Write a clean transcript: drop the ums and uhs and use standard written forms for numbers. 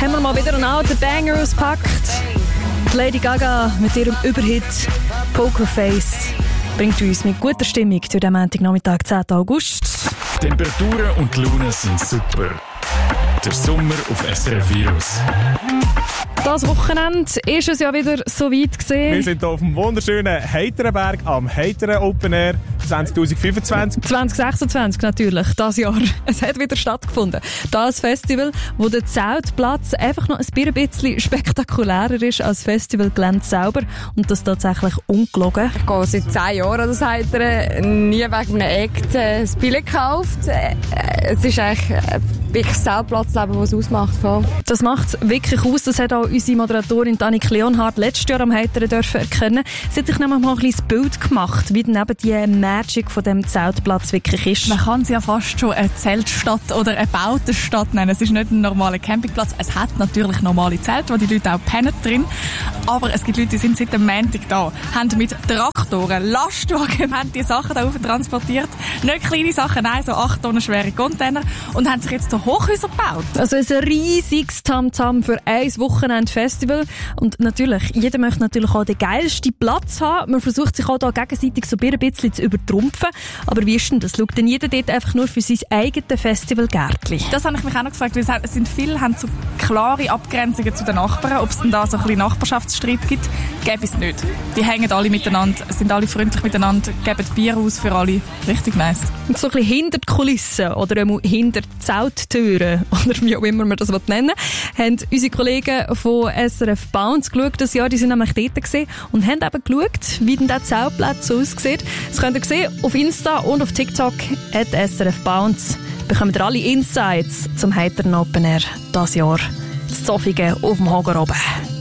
haben wir mal wieder einen alten Banger ausgepackt. Lady Gaga mit ihrem Überhit Pokerface bringt uns mit guter Stimmung durch den Montagnachmittag, 10. August. Temperaturen und die Laune sind super. Der Sommer auf SRF Virus. Das Wochenende ist es ja wieder so weit gesehen. Wir sind hier auf dem wunderschönen Heiterenberg am Heiteren Open Air 2025. 2026 natürlich, das Jahr. Es hat wieder stattgefunden. Das Festival, wo der Zeltplatz einfach noch ein bisschen spektakulärer ist als Festivalgelände selber. Und das tatsächlich ungelogen. Ich gehe seit 10 Jahren an das Heiteren, nie wegen einem Act das Billett gekauft. Es ist eigentlich wirklich das Zeltplatzleben, das es ausmacht. Das macht es wirklich aus. Das hat auch unsere Moderatorin Annik Leonhardt letztes Jahr am Heiteren dürfen erkennen. Sie hat sich nämlich mal ein kleines Bild gemacht, wie dann eben die Magic von dem Zeltplatz wirklich ist. Man kann es ja fast schon eine Zeltstadt oder eine Bautenstadt nennen. Es ist nicht ein normaler Campingplatz. Es hat natürlich normale Zelte, wo die Leute auch pennen drin. Aber es gibt Leute, die sind seit dem Montag da, haben mit Traktoren, Lastwagen, haben die Sachen da transportiert. Nicht kleine Sachen, nein, so 8 Tonnen schwere Container. Und haben sich jetzt so Hochhäuser gebaut. Also ein riesiges Tamtam für ein Wochenend-Festival. Und natürlich, jeder möchte natürlich auch den geilsten Platz haben. Man versucht sich auch da gegenseitig so ein bisschen zu übertrumpfen. Aber wie ist denn das? Schaut denn jeder dort einfach nur für sein eigenes Festivalgärtchen? Das habe ich mich auch noch gefragt, weil es sind viele, haben so klare Abgrenzungen zu den Nachbarn. Ob es denn da so ein bisschen Nachbarschaftsstreit gibt, gäbe es nicht. Die hängen alle miteinander, sind alle freundlich miteinander, geben Bier aus für alle. Richtig nice. Und so ein bisschen hinter die Kulissen oder hinter die Zelttüren oder wie auch immer man das nennen will, haben unsere Kollegen von SRF Bounce geschaut das Jahr. Die sind nämlich dort gewesen und haben eben geschaut, wie denn der Zeltplatz so aussieht. Das könnt ihr sehen auf Insta und auf TikTok @SRF Bounce. Bekommt ihr alle Insights zum Heiteren Open Air dieses Jahr. Das Zoffigen auf dem Hager oben.